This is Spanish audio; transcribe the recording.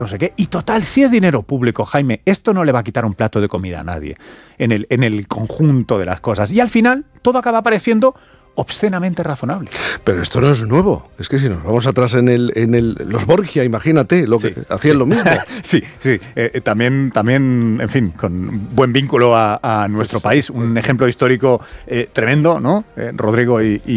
no sé qué. Y total, si es dinero público, Jaime, esto no le va a quitar un plato de comida a nadie en el conjunto de las cosas. Y al final, todo acaba pareciendo obscenamente razonable. Pero esto no es nuevo. Es que si nos vamos atrás en los Borgia, imagínate, lo que hacían lo mismo. Sí. También, en fin, con buen vínculo a nuestro país. Un ejemplo histórico tremendo, ¿no? Rodrigo y